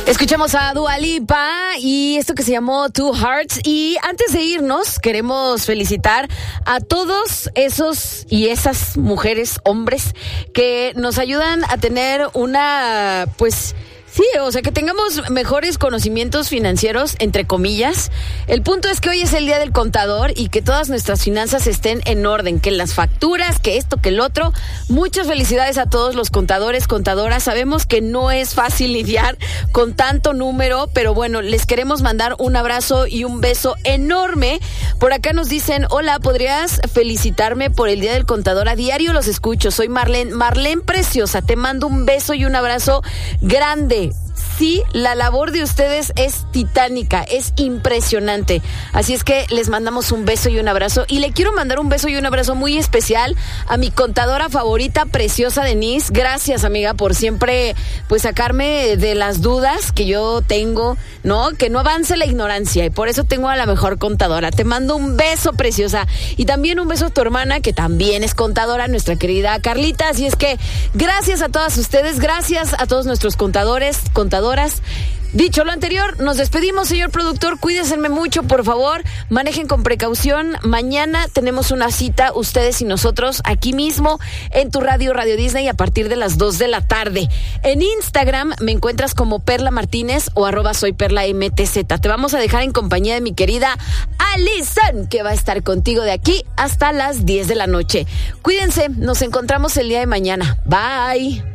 Escuchamos a Dua Lipa y esto que se llamó Two Hearts. Y antes de irnos, queremos felicitar a todos esos y esas mujeres, hombres, que nos ayudan a tener una, pues... sí, o sea, que tengamos mejores conocimientos financieros, entre comillas. El punto es que hoy es el día del contador y que todas nuestras finanzas estén en orden, que las facturas, que esto, que el otro. Muchas felicidades a todos los contadores, contadoras. Sabemos que no es fácil lidiar con tanto número, pero bueno, les queremos mandar un abrazo y un beso enorme. Por acá nos dicen, hola, ¿podrías felicitarme por el día del contador? A diario los escucho, soy Marlene. Marlene preciosa, te mando un beso y un abrazo grande. Sí, la labor de ustedes es titánica, es impresionante. Así es que les mandamos un beso y un abrazo. Y le quiero mandar un beso y un abrazo muy especial a mi contadora favorita, preciosa Denise. Gracias, amiga, por siempre pues sacarme de las dudas que yo tengo, ¿no? Que no avance la ignorancia, y por eso tengo a la mejor contadora. Te mando un beso, preciosa. Y también un beso a tu hermana, que también es contadora, nuestra querida Carlita. Así es que gracias a todas ustedes, gracias a todos nuestros contadoras. Dicho lo anterior, nos despedimos, señor productor. Cuídense mucho, por favor. Manejen con precaución. Mañana tenemos una cita, ustedes y nosotros, aquí mismo en tu radio, Radio Disney, a partir de las 2 de la tarde. En Instagram me encuentras como Perla Martínez o @soyperlamtz. Te vamos a dejar en compañía de mi querida Alison, que va a estar contigo de aquí hasta las 10 de la noche. Cuídense, nos encontramos el día de mañana. Bye.